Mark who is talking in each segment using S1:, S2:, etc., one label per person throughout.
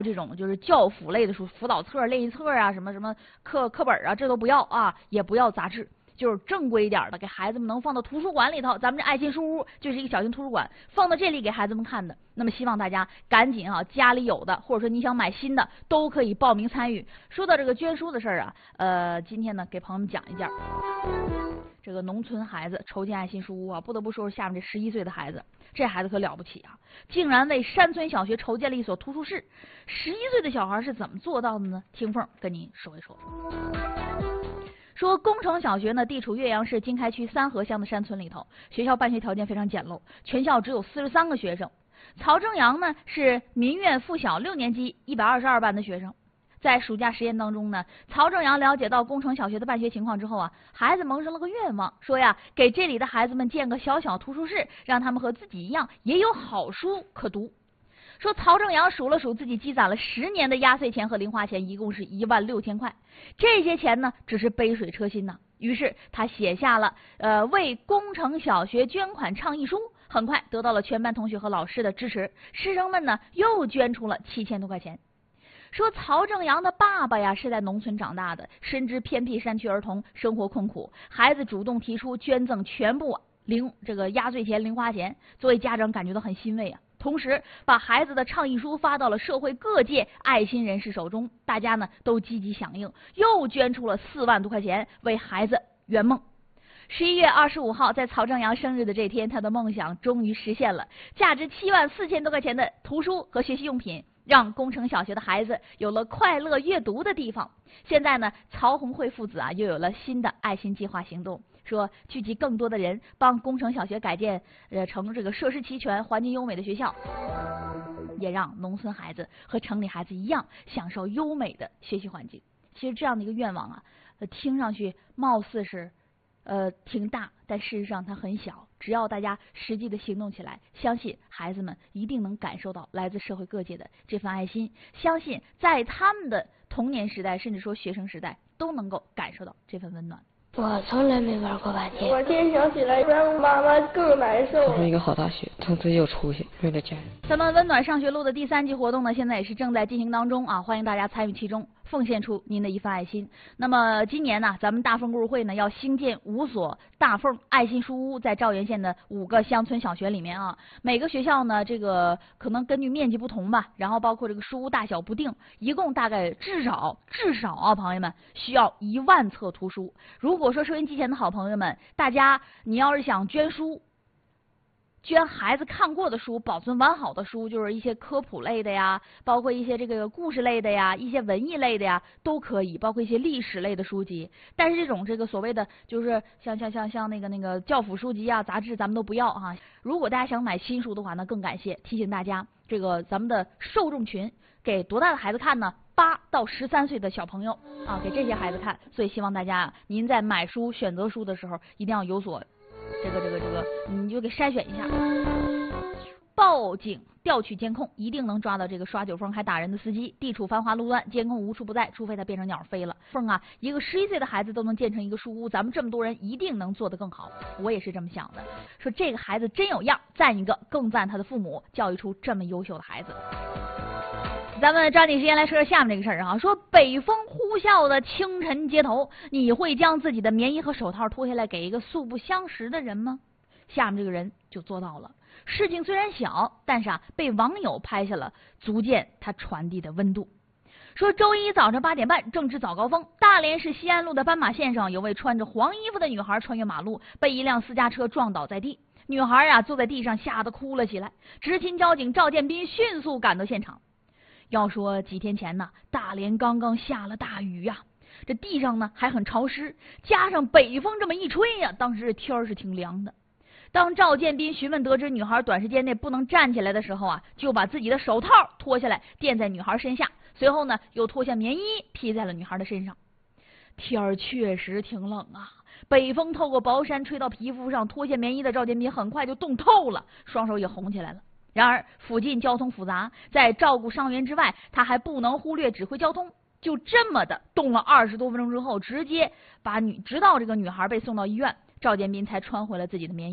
S1: 这种就是教辅类的书，辅导册、练习册啊，什么什么课本啊，这都不要啊，也不要杂志，就是正规一点的，给孩子们能放到图书馆里头。咱们这爱心书屋就是一个小型图书馆，放到这里给孩子们看的。那么希望大家赶紧啊，家里有的，或者说你想买新的，都可以报名参与。说到这个捐书的事儿啊，今天呢给朋友们讲一件。这个农村孩子筹建爱心书屋啊，不得不说下面这11岁的孩子，这孩子可了不起啊！竟然为山村小学筹建了一所图书室。11岁的小孩是怎么做到的呢？听凤跟您说一说。说工程小学呢，地处岳阳市经开区三河乡的山村里头，学校办学条件非常简陋，全校只有43个学生。曹正阳呢是民院附小6年级122班的学生。在暑假实验当中呢，曹正阳了解到工程小学的办学情况之后啊，孩子萌生了个愿望，说呀，给这里的孩子们建个小小图书室，让他们和自己一样也有好书可读。说曹正阳数了数自己积攒了10年的压岁钱和零花钱，一共是16000块，这些钱呢只是杯水车薪呐。于是他写下了为工程小学捐款倡议书，很快得到了全班同学和老师的支持，师生们呢又捐出了7000多块钱。说曹正阳的爸爸呀是在农村长大的，深知偏僻山区儿童生活困苦，孩子主动提出捐赠全部这个压岁钱零花钱，作为家长感觉到很欣慰啊。同时把孩子的倡议书发到了社会各界爱心人士手中，大家呢都积极响应，又捐出了4万多块钱为孩子圆梦。11月25号，在曹正阳生日的这天，他的梦想终于实现了，价值74000多块钱的图书和学习用品，让工程小学的孩子有了快乐阅读的地方。现在呢，曹红会父子啊又有了新的爱心计划行动，说聚集更多的人，帮工程小学改建成这个设施齐全、环境优美的学校，也让农村孩子和城里孩子一样享受优美的学习环境。其实这样的一个愿望啊，听上去貌似是挺大，但事实上它很小。只要大家实际的行动起来，相信孩子们一定能感受到来自社会各界的这份爱心，相信在他们的童年时代，甚至说学生时代，都能够感受到这份温暖。
S2: 我从来没玩过晚点。
S3: 我今天想起来，让我妈妈更难受。
S4: 考上一个好大学，从此有出息，为了家人。
S1: 咱们温暖上学路的第3季活动呢，现在也是正在进行当中啊，欢迎大家参与其中，奉献出您的一份爱心。那么今年呢，咱们大凤故事会呢要兴建5所大凤爱心书屋，在赵源县的5个乡村小学里面啊，每个学校呢这个可能根据面积不同吧，然后包括这个书屋大小不定，一共大概至少啊，朋友们需要1万册图书。如果说收音机前的好朋友们，大家你要是想捐书，捐孩子看过的书，保存完好的书，就是一些科普类的呀，包括一些这个故事类的呀，一些文艺类的呀，都可以，包括一些历史类的书籍。但是这种这个所谓的就是像那个教辅书籍啊、杂志，咱们都不要啊。如果大家想买新书的话，那更感谢提醒大家，这个咱们的受众群给多大的孩子看呢？8到13岁的小朋友啊，给这些孩子看。所以希望大家您在买书、选择书的时候，一定要有所这个，你就给筛选一下。报警调取监控，一定能抓到这个耍酒疯还打人的司机。地处繁华路段，监控无处不在，除非他变成鸟飞了。凤啊，一个11岁的孩子都能建成一个书屋，咱们这么多人一定能做得更好。我也是这么想的，说这个孩子真有样，赞一个，更赞他的父母教育出这么优秀的孩子。咱们抓紧时间来说说下面这个事儿啊，说北风呼啸的清晨街头，你会将自己的棉衣和手套脱下来给一个素不相识的人吗？下面这个人就做到了。事情虽然小，但是被网友拍下了，足见他传递的温度。说周一早上8点半，正值早高峰，大连市西安路的斑马线上，有位穿着黄衣服的女孩穿越马路，被一辆私家车撞倒在地。女孩坐在地上，吓得哭了起来。执勤交警赵建斌迅速赶到现场。要说几天前呢，大连刚刚下了大雨呀，这地上呢还很潮湿，加上北风这么一吹呀，当时天儿是挺凉的。当赵建斌询问得知女孩短时间内不能站起来的时候啊，就把自己的手套脱下来垫在女孩身下，随后呢又脱下棉衣披在了女孩的身上。天儿确实挺冷啊，北风透过薄衫吹到皮肤上，脱下棉衣的赵建斌很快就冻透了，双手也红起来了。然而附近交通复杂，在照顾伤员之外，他还不能忽略指挥交通。就这么的冻了20多分钟之后，直到这个女孩被送到医院，赵建斌才穿回了自己的棉衣。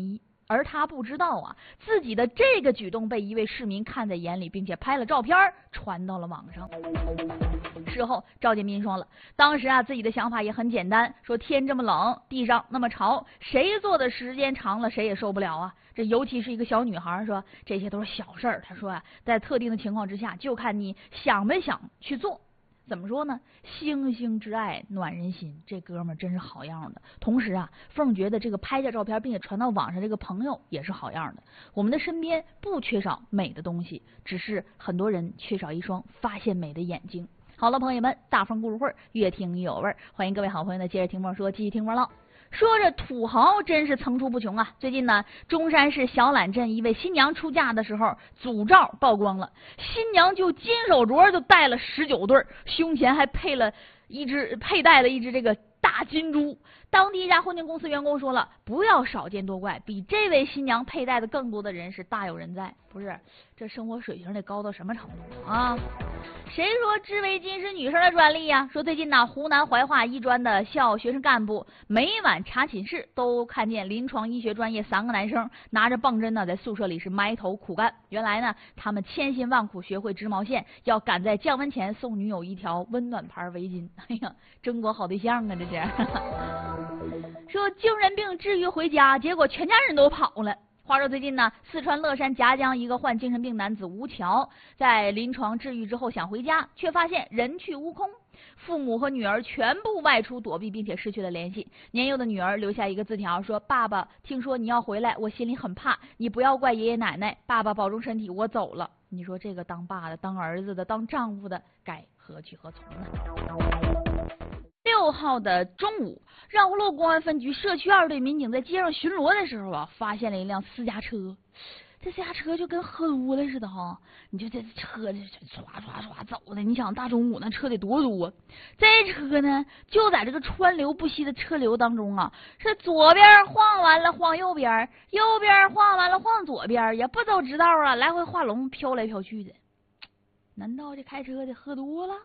S1: 而他不知道啊，自己的这个举动被一位市民看在眼里，并且拍了照片传到了网上。事后赵建民说了，当时啊自己的想法也很简单，说天这么冷，地上那么潮，谁坐的时间长了谁也受不了啊。这尤其是一个小女孩，说这些都是小事儿。他说啊，在特定的情况之下，就看你想没想去做。怎么说呢？星星之爱暖人心，这哥们儿真是好样的。同时啊，凤觉得这个拍下照片并且传到网上，这个朋友也是好样的。我们的身边不缺少美的东西，只是很多人缺少一双发现美的眼睛。好了，朋友们，大风故事会越听越有味儿，欢迎各位好朋友呢接着听我说，继续听我唠。说这土豪真是层出不穷啊！最近呢，中山市小榄镇一位新娘出嫁的时候，祖照曝光了，新娘就金手镯就戴了19对，胸前还佩戴了一只这个大金珠。当地一家婚庆公司员工说了，不要少见多怪，比这位新娘佩戴的更多的人是大有人在。不是，这生活水平得高到什么程度啊？谁说织围巾是女生的专利呀？说最近呢，湖南怀化医专的校学生干部每晚查寝室，都看见临床医学专业3个男生拿着棒针呢，在宿舍里是埋头苦干。原来呢，他们千辛万苦学会织毛线，要赶在降温前送女友一条温暖牌围巾。哎呀，中国好对象啊，这是。说精神病治愈回家，结果全家人都跑了。话说最近呢，四川乐山夹江一个患精神病男子吴桥，在临床治愈之后想回家，却发现人去屋空，父母和女儿全部外出躲避，并且失去了联系。年幼的女儿留下一个字条说，爸爸，听说你要回来，我心里很怕，你不要怪爷爷奶奶，爸爸保重身体，我走了。你说这个当爸的、当儿子的、当丈夫的该何去何从呢？6号的中午，让胡路公安分局社区2队民警在街上巡逻的时候啊，发现了一辆私家车。这私家车就跟喝多了似的哈，你就这车这唰唰唰走的，你想大中午那车得多多。这车呢，就在这个川流不息的车流当中啊，是左边晃完了晃右边，右边晃完了晃左边，也不走直道啊，来回画龙飘来飘去的。难道这开车的喝多了？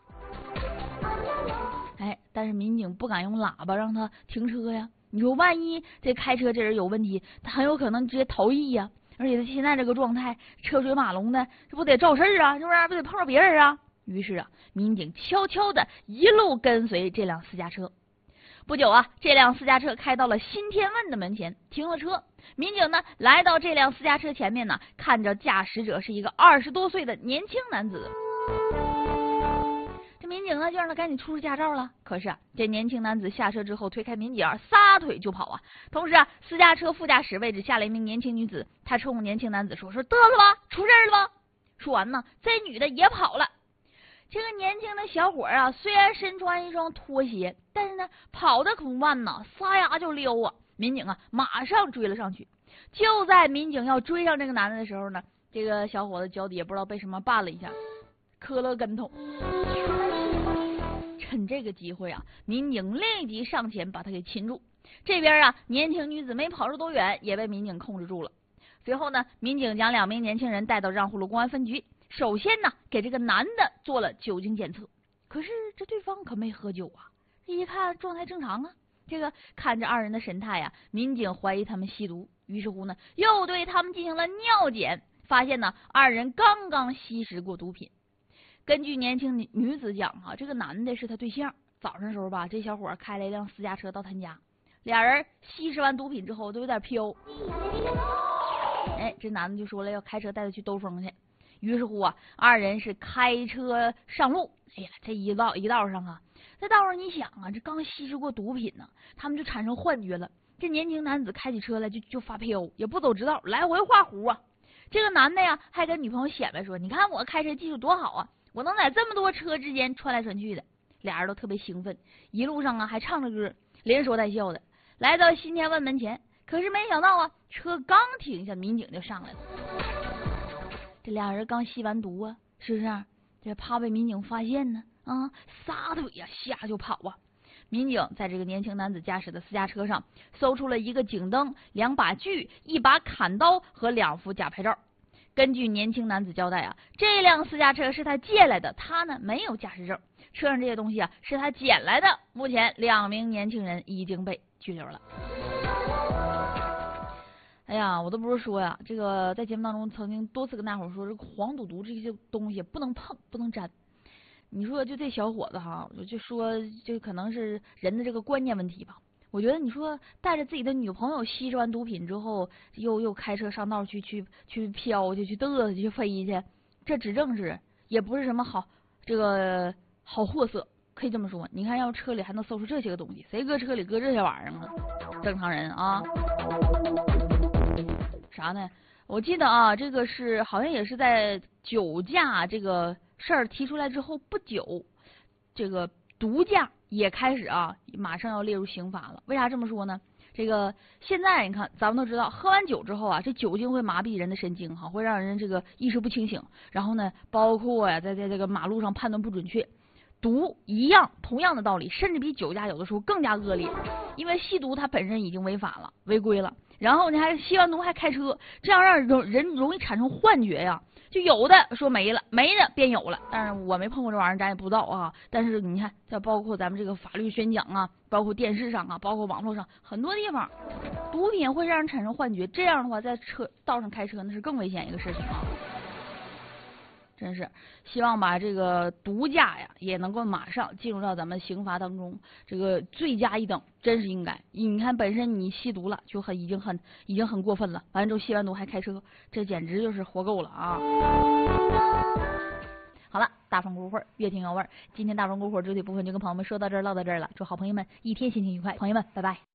S1: 哎，但是民警不敢用喇叭让他停车呀。你说万一这开车这人有问题，他很有可能直接逃逸呀。而且他现在这个状态，车水马龙的，这不得肇事啊？是不是？不得碰着别人啊？于是啊，民警悄悄的一路跟随这辆私家车。不久啊，这辆私家车开到了新天问的门前，停了车。民警呢来到这辆私家车前面呢，看着驾驶者是一个20多岁的年轻男子。这民警呢就让他赶紧出示驾照了。可是啊，这年轻男子下车之后推开民警，撒腿就跑啊。同时啊，私家车副驾驶位置下来一名年轻女子，她冲年轻男子说得了吧，出事了吧。说完呢，这女的也跑了。这个年轻的小伙啊，虽然身穿一双拖鞋，但是呢跑得可慢呐，撒丫就溜啊。民警啊马上追了上去。就在民警要追上这个男的的时候呢，这个小伙子脚底也不知道被什么绊了一下，磕了跟头。趁这个机会啊，民警立即上前把他给擒住。这边啊，年轻女子没跑出多远，也被民警控制住了。随后呢，民警将2名年轻人带到让胡路公安分局。首先呢，给这个男的做了酒精检测，可是这对方可没喝酒啊，这一看状态正常啊。这个看着2人的神态啊，民警怀疑他们吸毒，于是乎呢，又对他们进行了尿检，发现呢，2人刚刚吸食过毒品。根据年轻女子讲啊，这个男的是他对象。早上的时候吧，这小伙开了一辆私家车到他家，2人吸食完毒品之后都有点飘。哎，这男的就说了要开车带他去兜风去。于是乎啊，2人是开车上路。哎呀，这一道上啊，这道上你想啊，这刚吸食过毒品呢，他们就产生幻觉了。这年轻男子开起车来就发飘，也不走直道，来回画弧啊。这个男的呀，还跟女朋友显摆说：“你看我开车技术多好啊，我能在这么多车之间穿来穿去的。”2人都特别兴奋，一路上啊还唱着歌，连说带笑的。来到新天问门前，可是没想到啊，车刚停下，民警就上来了。这2人刚吸完毒啊，是不是？这怕被民警发现呢啊，撒腿呀下就跑啊。民警在这个年轻男子驾驶的私家车上搜出了1个警灯、2把锯、1把砍刀和2副假牌照。根据年轻男子交代啊，这辆私家车是他借来的，他呢没有驾驶证，车上这些东西啊是他捡来的。目前2名年轻人已经被拘留了。 哎呀，我都不是说呀，这个在节目当中曾经多次跟大伙说，这个黄赌毒这些东西不能碰，不能沾。你说就这小伙子哈，我就说这可能是人的这个观念问题吧。我觉得你说带着自己的女朋友吸食完毒品之后，又开车上道去飘去嘚瑟去飞去，这指正是也不是什么好这个好货色，可以这么说。你看要车里还能搜出这些个东西，谁搁车里搁这些玩意儿啊？正常人啊。啥呢？我记得啊，这个是好像也是在酒驾这个事儿提出来之后不久，这个毒驾也开始啊，马上要列入刑法了。为啥这么说呢？这个现在你看，咱们都知道，喝完酒之后啊，这酒精会麻痹人的神经哈，会让人这个意识不清醒。然后呢，包括呀，在这个马路上判断不准确。毒一样，同样的道理，甚至比酒驾有的时候更加恶劣，因为吸毒它本身已经违法了、违规了，然后你还吸完毒还开车，这样让人容易产生幻觉呀。就有的说没了，没的变有了，但是我没碰过这玩意儿，咱也不知道啊。但是你看，这包括咱们这个法律宣讲啊，包括电视上啊，包括网络上很多地方，毒品会让人产生幻觉，这样的话在车道上开车那是更危险一个事情啊。真是希望把这个毒驾呀也能够马上进入到咱们刑罚当中，这个罪加一等，真是应该。你看本身你吸毒了就已经很过分了，完了之后吸完毒还开车，这简直就是活够了啊！好了，大风轱辘越听越味儿。今天大风轱辘主体部分就跟朋友们说到这儿，唠到这儿了。祝好朋友们一天心情愉快，朋友们拜拜。